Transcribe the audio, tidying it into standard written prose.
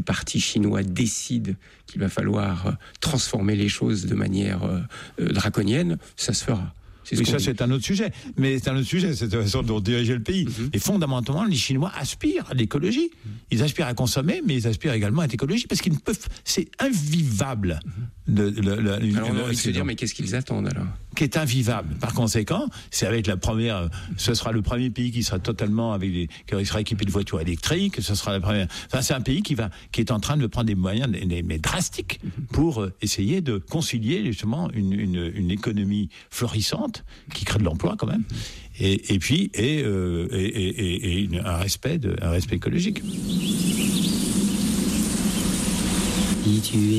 le parti chinois décide qu'il va falloir transformer les choses de manière draconienne, ça se fera. Oui, ça c'est un autre sujet. Mais c'est un autre sujet, c'est la façon dont diriger le pays. Et fondamentalement, les Chinois aspirent à l'écologie. Ils aspirent à consommer, mais ils aspirent également à l'écologie, parce qu'ils ne peuvent... C'est invivable. Alors on a envie de se dire, mais qu'est-ce qu'ils attendent alors ? Qui est invivable. Par conséquent, ce sera le premier pays qui sera totalement qui sera équipé de voitures électriques. Ce sera la première. Enfin, c'est un pays qui est en train de prendre des moyens, mais drastiques, pour essayer de concilier justement une économie florissante qui crée de l'emploi quand même, et puis un respect écologique.